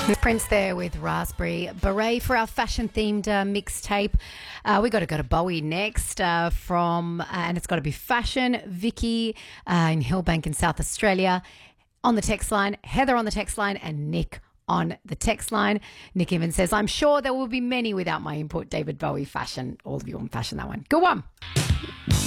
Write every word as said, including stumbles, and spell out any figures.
Prince there with Raspberry Beret for our fashion-themed uh, mixtape. Uh, we got to go to Bowie next uh, from, uh, and it's got to be fashion. Vicky uh, in Hillbank in South Australia on the text line, Heather on the text line, and Nick on the text line. Nick even says, I'm sure there will be many without my input. David Bowie fashion. All of you on fashion, that one. Go on.